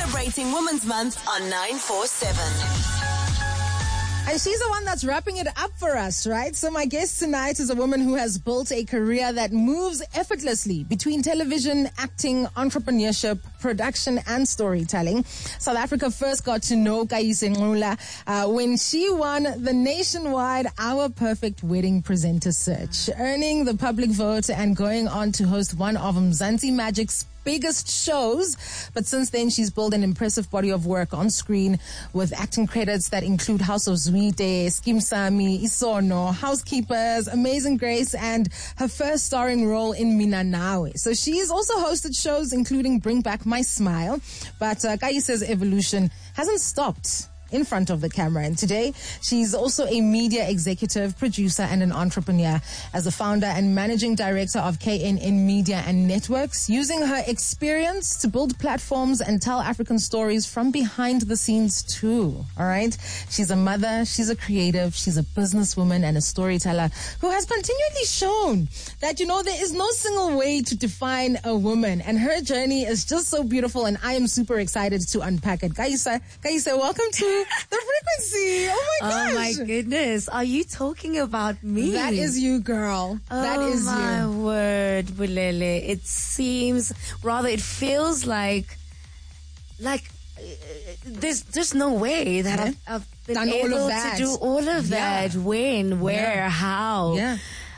Celebrating Women's Month on 947. And she's the one that's wrapping it up for us, right? So my guest tonight is a woman who has built a career that moves effortlessly between television, acting, entrepreneurship, production, and storytelling. South Africa first got to know Kayise Nqula when she won the nationwide Our Perfect Wedding Presenter Search, earning the public vote and going on to host one of Mzansi Magic's biggest shows. But since then, she's built an impressive body of work on screen with acting credits that include House of Zwide, Skim Sami, Isono, Housekeepers, Amazing Grace, and her first starring role in Mina Nawe. So she's also hosted shows including Bring Back My Smile. But Kayise's evolution hasn't stopped in front of the camera. And today, she's also a media executive, producer, and an entrepreneur. As the founder and managing director of KNN Media and Networks, using her experience to build platforms and tell African stories from behind the scenes too. All right? She's a mother, she's a creative, she's a businesswoman and a storyteller who has continually shown that, there is no single way to define a woman. And her journey is just so beautiful, and I am super excited to unpack it. Kayise, welcome to The Frequency. Oh my gosh. Oh my goodness. Are you talking about me? That is you, girl. That is you. Oh my word, Bulele. It feels like there's no way that I've been done able to do all of that. When, where, how. Yeah.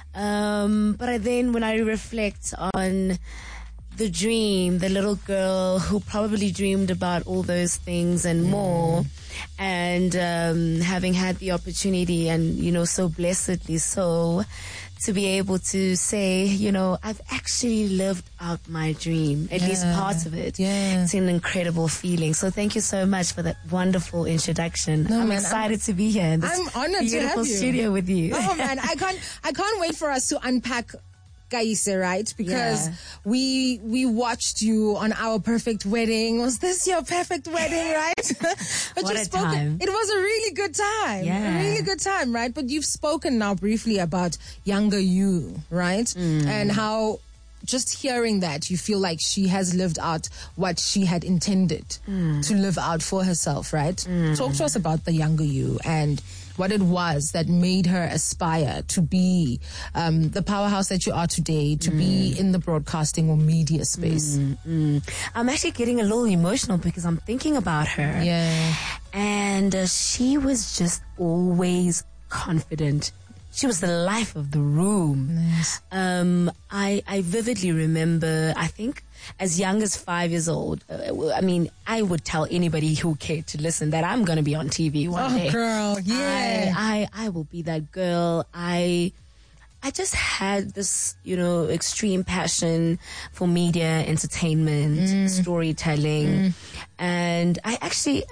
But then when I reflect on the dream, the little girl who probably dreamed about all those things and more, and having had the opportunity and, so blessedly so, to be able to say, I've actually lived out my dream, at least part of it. Yeah. It's an incredible feeling. So thank you so much for that wonderful introduction. No, I'm man, excited to be here in this I'm honored to have beautiful you. studio with you. Oh man, I can't wait for us to unpack Kayise, right? Because we watched you on Our Perfect Wedding. Was this your perfect wedding, right? But What a time. It was a really good time. Yeah. A really good time, right? But you've spoken now briefly about younger you, right? And how just hearing that, you feel like she has lived out what she had intended to live out for herself, right? Talk to us about the younger you and what it was that made her aspire to be the powerhouse that you are today, to be in the broadcasting or media space. I'm actually getting a little emotional because I'm thinking about her. Yeah. And she was just always confident. She was the life of the room. Nice. I vividly remember, I think, as young as 5 years old. I would tell anybody who cared to listen that I'm going to be on TV one day. Oh, girl, yeah. I will be that girl. I just had this, extreme passion for media, entertainment, storytelling. And I actually,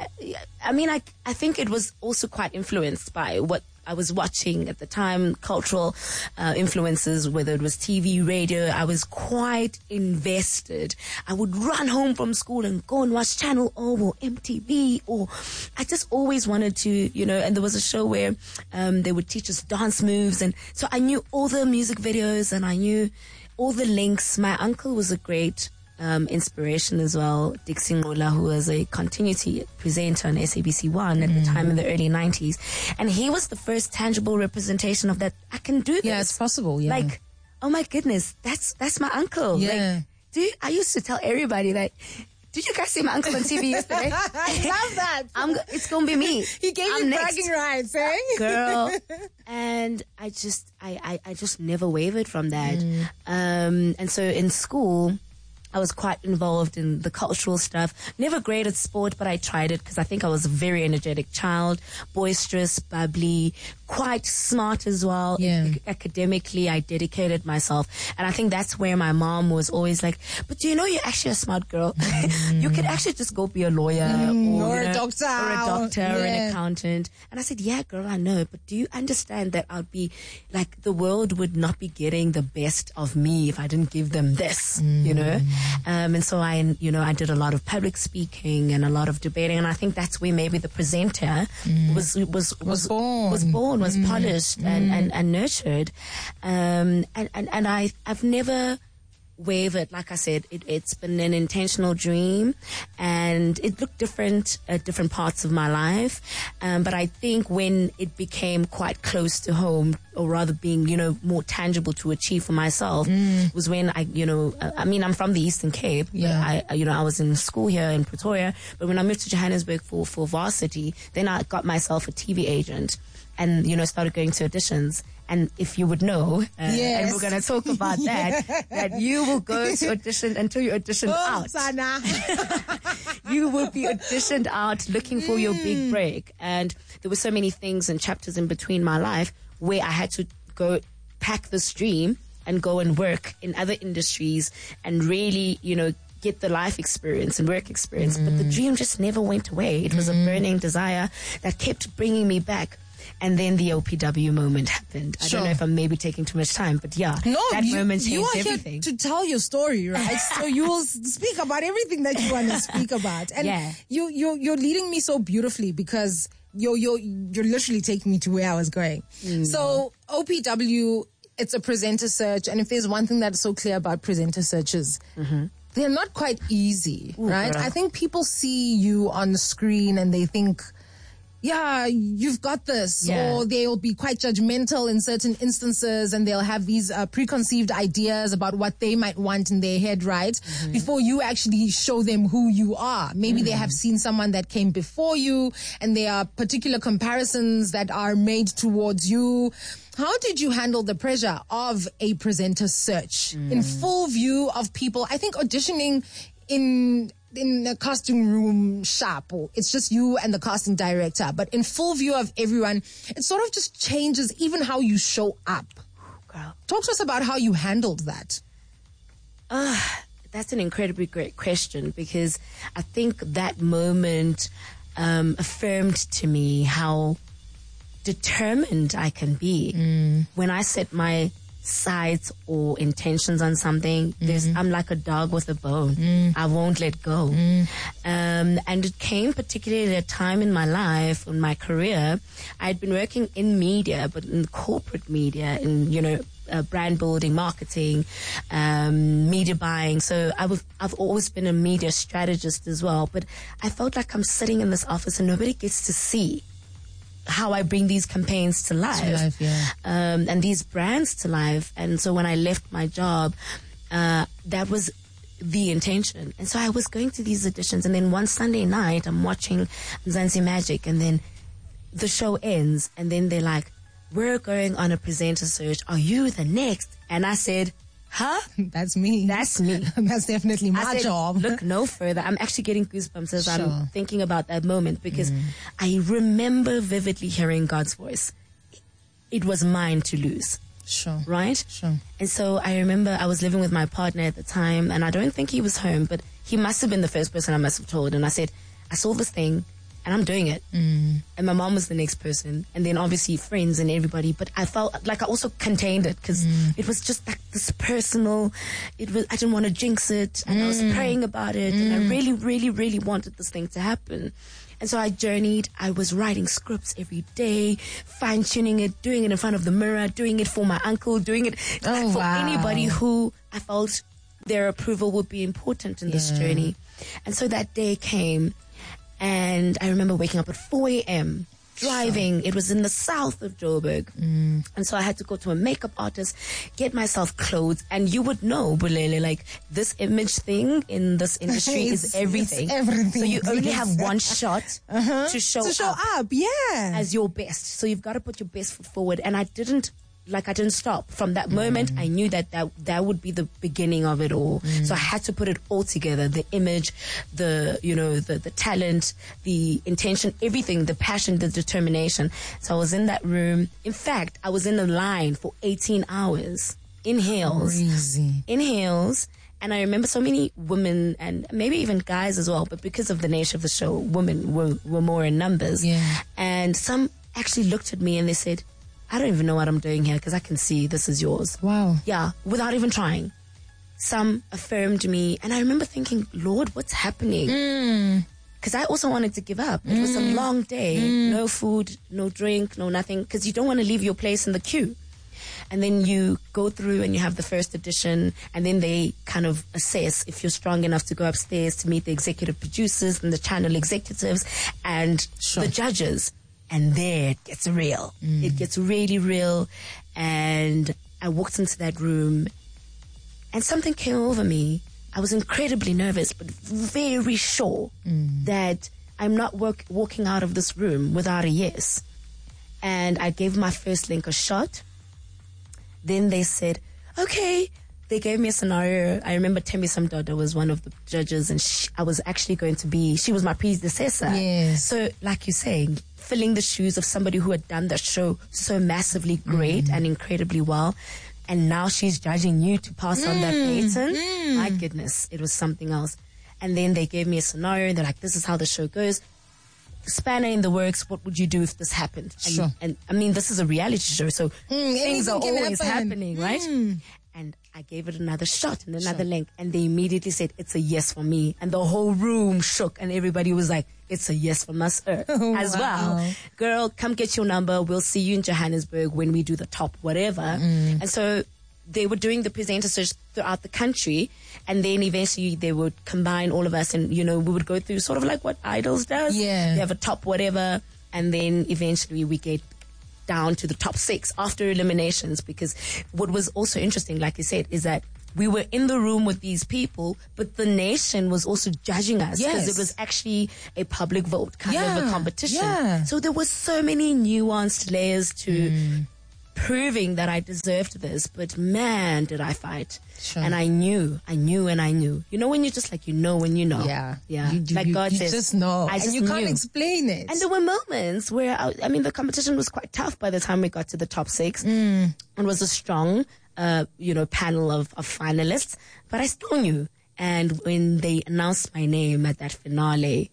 I think it was also quite influenced by what I was watching at the time, cultural influences, whether it was TV, radio. I was quite invested. I would run home from school and go and watch Channel O or MTV, or I just always wanted to, and there was a show where they would teach us dance moves. And so I knew all the music videos and I knew all the links. My uncle was a great inspiration as well, Dixie Nqula, who was a continuity presenter on SABC1 at the time in the early 90s. And he was the first tangible representation of that. I can do this. Yeah, it's possible. Yeah. Like, oh my goodness, that's my uncle. Yeah. Like, I used to tell everybody that, did you guys see my uncle on TV yesterday? I love that. It's going to be me. He gave I'm you next. bragging rights, eh? Girl. And I just never wavered from that. And so in school, I was quite involved in the cultural stuff. Never great at sport, but I tried it because I think I was a very energetic child, boisterous, bubbly, quite smart as well. Yeah. Academically, I dedicated myself. And I think that's where my mom was always like, but do you know you're actually a smart girl? You could actually just go be a lawyer or a doctor. Or a doctor or an accountant. And I said, yeah, girl, I know. But do you understand that I'd be like, the world would not be getting the best of me if I didn't give them this, And so I did a lot of public speaking and a lot of debating. And I think that's where maybe the presenter was born, was polished and nurtured. And I've never wavered. Like I said, it's been an intentional dream, and it looked different at different parts of my life. But I think when it became quite close to home, or rather being, more tangible to achieve for myself, was when I'm from the Eastern Cape. Yeah. I was in school here in Pretoria, but when I moved to Johannesburg for varsity, then I got myself a TV agent and, started going to auditions. And if you would know, yes. and we're going to talk about that you will go to audition until you audition out. Sana. You will be auditioned out looking for your big break. And there were so many things and chapters in between my life where I had to go pack this dream and go and work in other industries and really, get the life experience and work experience. But the dream just never went away. It was a burning desire that kept bringing me back. And then the OPW moment happened. I don't know if I'm maybe taking too much time, but yeah, moment changed everything. You are here to tell your story, right? So you will speak about everything that you want to speak about. And you're leading me so beautifully because you're literally taking me to where I was going. So OPW, it's a presenter search. And if there's one thing that's so clear about presenter searches, they're not quite easy, right? I think people see you on the screen and they think, yeah, you've got this. Yeah. Or they'll be quite judgmental in certain instances and they'll have these preconceived ideas about what they might want in their head, right? Before you actually show them who you are. Maybe they have seen someone that came before you and there are particular comparisons that are made towards you. How did you handle the pressure of a presenter search in full view of people? I think auditioning in a casting room sharp, or it's just you and the casting director, but in full view of everyone, it sort of just changes even how you show up. Girl. Talk to us about how you handled that. That's an incredibly great question, because I think that moment affirmed to me how determined I can be. When I set my sights or intentions on something, I'm like a dog with a bone. I won't let go. And it came particularly at a time in my life, in my career. I'd been working in media, but in corporate media, in, brand building, marketing, media buying. So I've always been a media strategist as well, but I felt like I'm sitting in this office and nobody gets to see how I bring these campaigns to life, and these brands to life. And so when I left my job, that was the intention. And so I was going to these auditions, and then one Sunday night I'm watching Mzansi Magic, and then the show ends, and then they're like, we're going on a presenter search. Are you the next? And I said, huh? That's me. That's me. That's definitely my job. Look no further. I'm actually getting goosebumps as I'm thinking about that moment, because I remember vividly hearing God's voice. It was mine to lose. Sure. Right? Sure. And so I remember I was living with my partner at the time, and I don't think he was home, but he must have been the first person I must have told. And I said, I saw this thing and I'm doing it. And my mom was the next person, and then obviously friends and everybody. But I felt like I also contained it, because it was just like this personal, I didn't want to jinx it, and I was praying about it, and I really, really, really wanted this thing to happen. And so I journeyed. I was writing scripts every day, fine-tuning it, doing it in front of the mirror, doing it for my uncle, doing it for anybody who I felt their approval would be important in this journey. And so that day came, and I remember waking up at 4 a.m., driving. It was in the south of Joburg. And so I had to go to a makeup artist, get myself clothes. And you would know, Bulele, like this image thing in this industry is everything. It's everything. So you only have one shot to show up. As your best. So you've got to put your best foot forward. And I didn't stop. From that moment, I knew that would be the beginning of it all. So I had to put it all together. The image, the talent, the intention, everything, the passion, the determination. So I was in that room. In fact, I was in a line for 18 hours in heels. Crazy. In heels. And I remember so many women, and maybe even guys as well, but because of the nature of the show, women were more in numbers. Yeah. And some actually looked at me and they said, I don't even know what I'm doing here, because I can see this is yours. Wow. Yeah, without even trying. Some affirmed me, and I remember thinking, Lord, what's happening? Because I also wanted to give up. It was a long day. No food, no drink, no nothing, because you don't want to leave your place in the queue. And then you go through and you have the first edition, and then they kind of assess if you're strong enough to go upstairs to meet the executive producers and the channel executives and the judges. And there it gets real. It gets really real. And I walked into that room and something came over me. I was incredibly nervous, but very sure that I'm not walking out of this room without a yes. And I gave my first link a shot. Then they said, okay. They gave me a scenario. I remember Temi Samdoda was one of the judges, and I was actually going to be, she was my predecessor. Yes. So, like you're saying, filling the shoes of somebody who had done that show so massively great and incredibly well. And now she's judging you to pass on that baton. My goodness, it was something else. And then they gave me a scenario, and they're like, this is how the show goes. Spanner in the works, what would you do if this happened? And I mean, this is a reality show, so things are always happening, right? And I gave it another shot and another link, and they immediately said, it's a yes for me. And the whole room shook, and everybody was like, it's a yes from us as well. Girl, come get your number. We'll see you in Johannesburg when we do the top whatever. And so they were doing the presenter search throughout the country, and then eventually they would combine all of us, and, you know, we would go through sort of like what Idols does. Yeah. They have a top whatever, and then eventually we get down to the top 6 after eliminations, because what was also interesting, like you said, is that we were in the room with these people, but the nation was also judging us, because it was actually a public vote kind of a competition. Yeah. So there was so many nuanced layers to proving that I deserved this, but man, did I fight. Sure. And I knew. You know, when you just like, you know, when you know. Yeah. Yeah. You like God says. just know. I just and you can't knew. explain it. And there were moments where, I mean, the competition was quite tough by the time we got to the top 6. It was a strong, panel of finalists, but I still knew. And when they announced my name at that finale,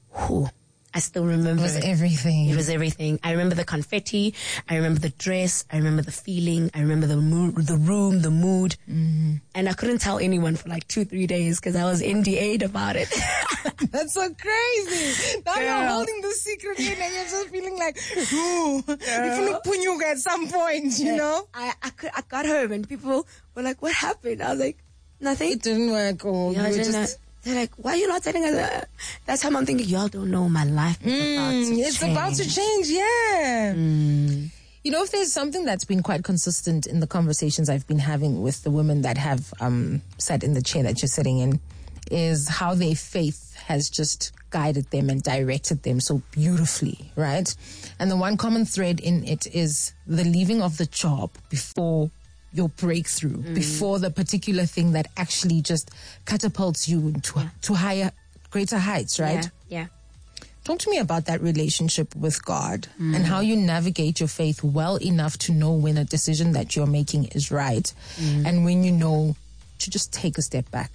I still remember. It was everything. It was everything. I remember the confetti. I remember the dress. I remember the feeling. I remember the room, the mood. And I couldn't tell anyone for like 2-3 days because I was NDA'd about it. That's so crazy. Now you're holding the secret in, and you're just feeling like, ooh, you're punyuga at some point, you know? I got home and people were like, what happened? I was like, nothing. It didn't work. Or Yeah, you were I didn't just... They're like, why are you not telling us that? That's how I'm thinking, y'all don't know my life is about to change. It's about to change, yeah. You know, if there's something that's been quite consistent in the conversations I've been having with the women that have sat in the chair that you're sitting in, is how their faith has just guided them and directed them so beautifully, right? And the one common thread in it is the leaving of the job before your breakthrough, before the particular thing that actually just catapults you to higher, greater heights, right? Yeah. Talk to me about that relationship with God and how you navigate your faith well enough to know when a decision that you're making is right and when you know to just take a step back.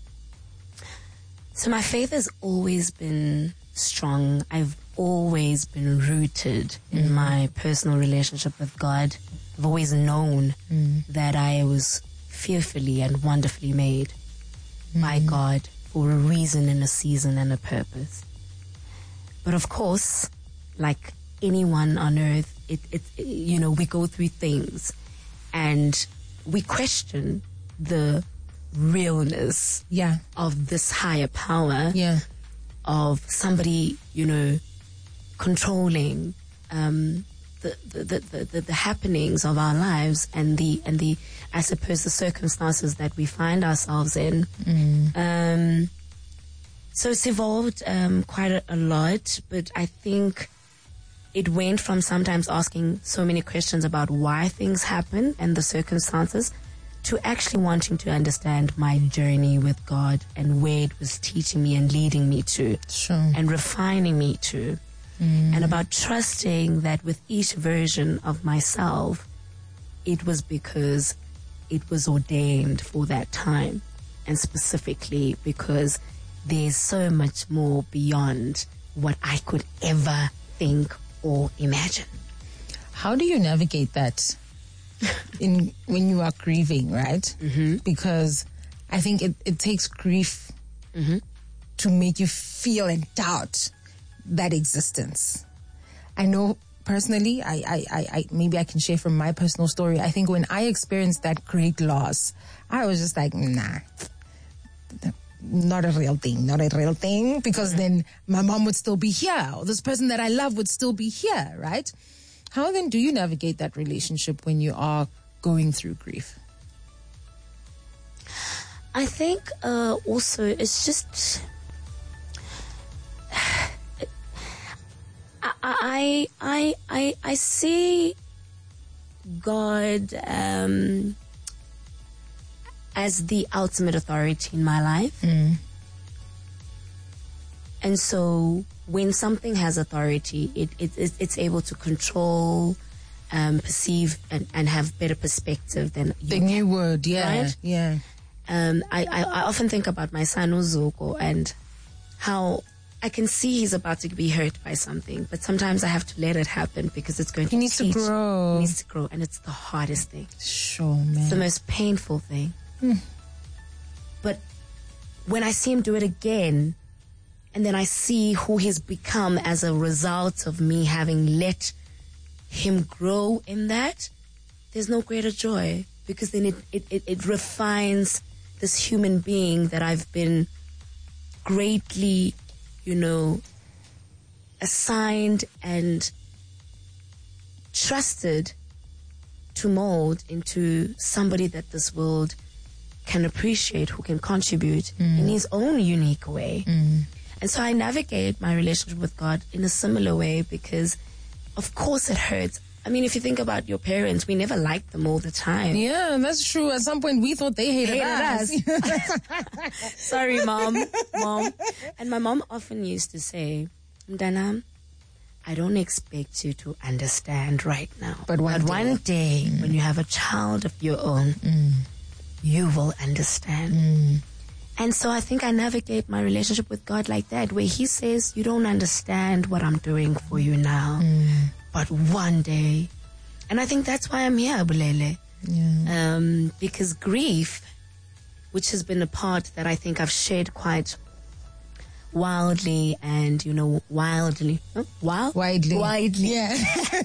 So my faith has always been strong. I've always been rooted in my personal relationship with God. I've always known that I was fearfully and wonderfully made by God for a reason and a season and a purpose. But of course, like anyone on earth, we go through things and we question the realness of this higher power, of somebody, controlling the happenings of our lives and the I suppose the circumstances that we find ourselves in. So it's evolved quite a lot, but I think it went from sometimes asking so many questions about why things happen and the circumstances to actually wanting to understand my journey with God and where it was teaching me and leading me to and refining me to. And about trusting that with each version of myself, it was because it was ordained for that time. And specifically because there's so much more beyond what I could ever think or imagine. How do you navigate that when you are grieving, right? Because I think it takes grief to make you feel and doubt that existence. I know personally, I maybe I can share from my personal story. I think when I experienced that great loss, I was just like, nah, not a real thing, because then my mom would still be here, or this person that I love would still be here, right? How then do you navigate that relationship when you are going through grief? I think also it's just I see God as the ultimate authority in my life. And so when something has authority, it's able to control, perceive, and have better perspective than you would, yeah, right? Yeah. I often think about my son Uzuko and how I can see he's about to be hurt by something, but sometimes I have to let it happen because it's going to He needs to grow. He needs to grow, and it's the hardest thing. Sure, man. It's the most painful thing. But when I see him do it again, and then I see who he's become as a result of me having let him grow in that, there's no greater joy, because then it refines this human being that I've been greatly, assigned and trusted to mold into somebody that this world can appreciate, who can contribute in his own unique way. And so I navigate my relationship with God in a similar way, because of course it hurts. I mean, if you think about your parents, we never liked them all the time. Yeah, that's true. At some point we thought they hated us. Sorry, mom. And my mom often used to say, Mdana, I don't expect you to understand right now. But one day when you have a child of your own, you will understand. And so I think I navigate my relationship with God like that, where he says, you don't understand what I'm doing for you now, but one day. And I think that's why I'm here, Bulele. Yeah. Because grief, which has been a part that I think I've shared quite wildly and, widely. Yeah.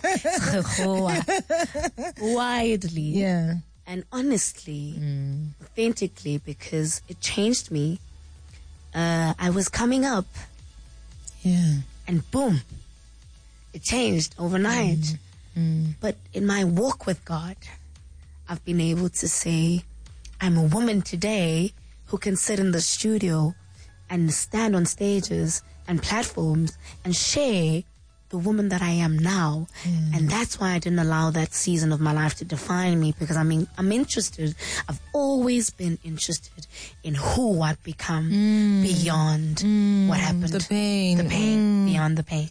Widely. Yeah. And honestly, authentically, because it changed me. I was coming up. Yeah. And boom, it changed overnight. But in my walk with God, I've been able to say, I'm a woman today who can sit in the studio and stand on stages and platforms and share the woman that I am now. And that's why I didn't allow that season of my life to define me, because I'm interested. I've always been interested in who I've become beyond what happened. The pain. Beyond the pain.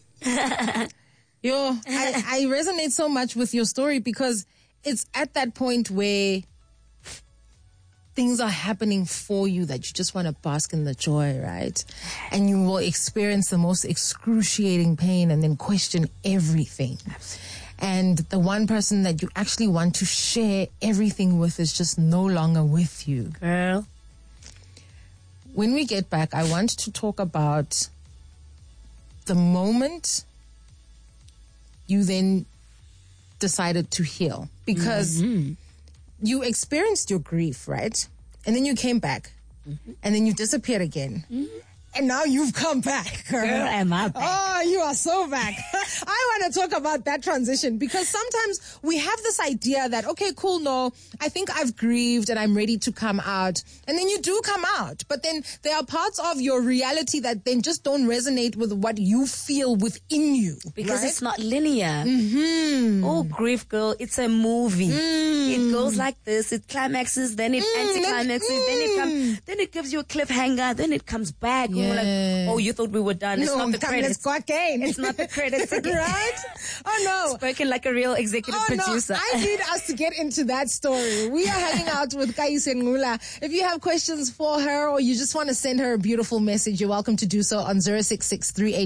I resonate so much with your story, because it's at that point where things are happening for you that you just want to bask in the joy, right? And you will experience the most excruciating pain and then question everything. And the one person that you actually want to share everything with is just no longer with you. Girl. When we get back, I want to talk about the moment you then decided to heal, because you experienced your grief, right? And then you came back, and then you disappeared again. And now you've come back, girl. Am I back? Oh, you are so back. I want to talk about that transition, because sometimes we have this idea that, okay, cool, no, I think I've grieved and I'm ready to come out. And then you do come out. But then there are parts of your reality that then just don't resonate with what you feel within you. Because right? it's not linear. Oh, grief, girl, it's a movie. It goes like this. It climaxes, then it anticlimaxes, then it gives you a cliffhanger, then it comes back. Yeah. We're like, oh, you thought we were done. It's not the credits. Let's go again. It's not the credits again. Right? Oh, no. Spoken like a real executive producer. No. I need us to get into that story. We are hanging out with Kaise Ngula. If you have questions for her, or you just want to send her a beautiful message, you're welcome to do so on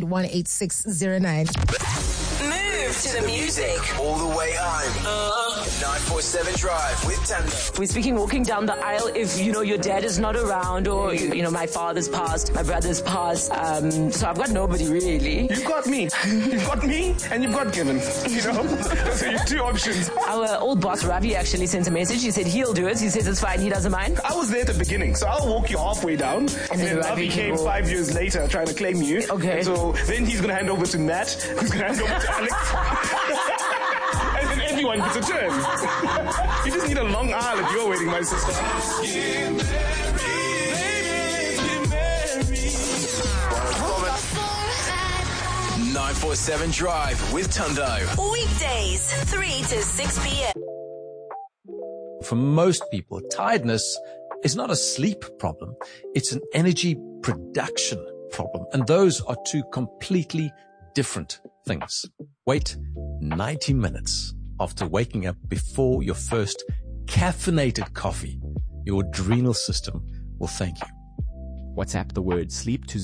066-381-8609. Move to the music. All the way home. 947 Drive with Tando. We're speaking walking down the aisle if, your dad is not around or, my father's passed, my brother's passed. So I've got nobody really. You've got me. You've got me and you've got Given. Those are your two options. Our old boss, Ravi, actually sent a message. He said he'll do it. He says it's fine. He doesn't mind. I was there at the beginning, so I'll walk you halfway down. And then Ravi came 5 years later trying to claim you. Okay. And so then he's going to hand over to Matt, who's going to hand over to Alex. And then everyone gets a turn. You just need a long aisle at your wedding, my sister. Get married, 947 Drive with Tando. Weekdays, 3 to 6 p.m. For most people, tiredness is not a sleep problem. It's an energy production problem. And those are two completely different things. Wait 90 minutes after waking up before your first caffeinated coffee. Your adrenal system will thank you. WhatsApp the word sleep to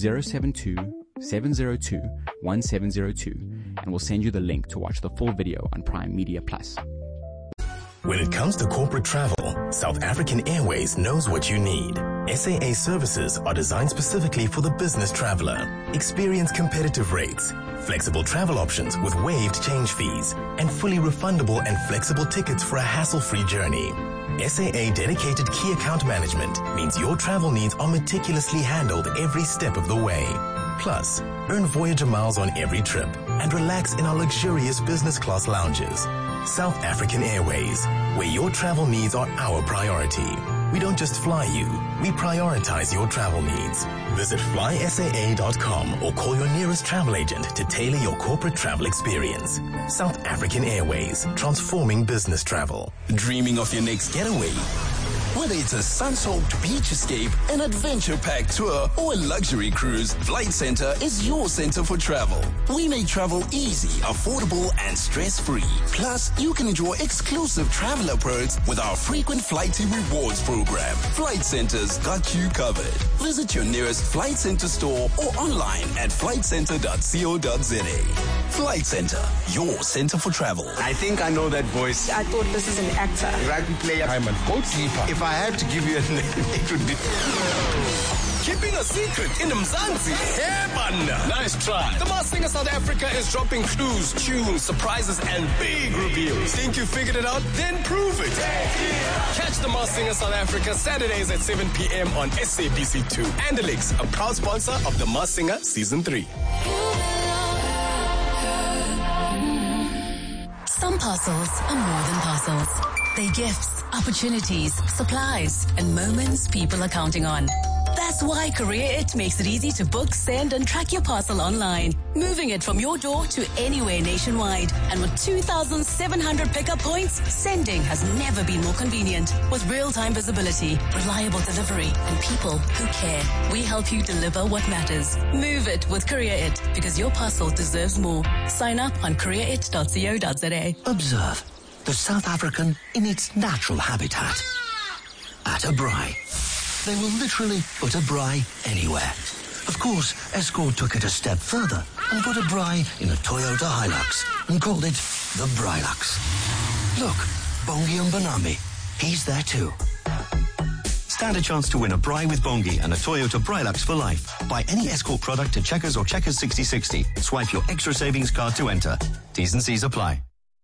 072-702-1702 and we'll send you the link to watch the full video on Prime Media Plus. When it comes to corporate travel, South African Airways knows what you need. SAA services are designed specifically for the business traveler. Experience competitive rates, flexible travel options with waived change fees, and fully refundable and flexible tickets for a hassle-free journey. SAA dedicated key account management means your travel needs are meticulously handled every step of the way. Plus, earn Voyager miles on every trip and relax in our luxurious business class lounges. South African Airways, where your travel needs are our priority. We don't just fly you, we prioritize your travel needs. Visit flysaa.com or call your nearest travel agent to tailor your corporate travel experience. South African Airways, transforming business travel. Dreaming of your next getaway? Whether it's a sun-soaked beach escape, an adventure-packed tour, or a luxury cruise, Flight Centre is your center for travel. We make travel easy, affordable, and stress-free. Plus, you can enjoy exclusive traveler perks with our frequent Flighty Rewards program. Flight Centre's got you covered. Visit your nearest Flight Centre store or online at flightcentre.co.za. Flight Centre, your center for travel. I think I know that voice. I thought this is an actor. Rugby player. I'm a goalkeeper. If I had to give you a name, it would be... Keeping a secret in Mzansi. Nice try. The Masked Singer South Africa is dropping clues, tunes, surprises, and big reveals. Think you figured it out? Then prove it. Catch The Masked Singer South Africa Saturdays at 7 p.m. on SABC2. Andalix, a proud sponsor of The Masked Singer Season 3. Some parcels are more than parcels. They're gifts, opportunities, supplies, and moments people are counting on. That's why Career It makes it easy to book, send, and track your parcel online, moving it from your door to anywhere nationwide. And with 2,700 pickup points, sending has never been more convenient. With real-time visibility, reliable delivery, and people who care, we help you deliver what matters. Move it with Career It, because your parcel deserves more. Sign up on careerit.co.za. Observe the South African in its natural habitat. At a braai. They will literally put a braai anywhere. Of course, Escort took it a step further and put a braai in a Toyota Hilux and called it the Brailux. Look, Bongi Mbonambi, he's there too. Stand a chance to win a braai with Bongi and a Toyota Brailux for life. Buy any Escort product at Checkers or Checkers 6060. Swipe your extra savings card to enter. T's and C's apply.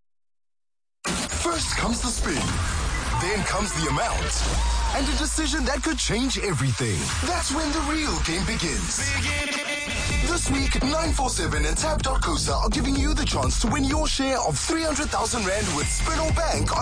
First comes the spin, then comes the amount, and a decision that could change everything. That's when the real game begins. This week, 947 and Tab.cosa are giving you the chance to win your share of 300,000 Rand with Spin or Bank on